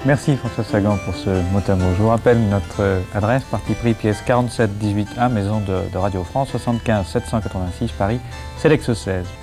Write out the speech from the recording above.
Merci François Sagan pour ce mot à mot. Je vous rappelle notre adresse, parti pris, pièce 47 18A, maison de Radio France, 75 786 Paris, Sélex 16.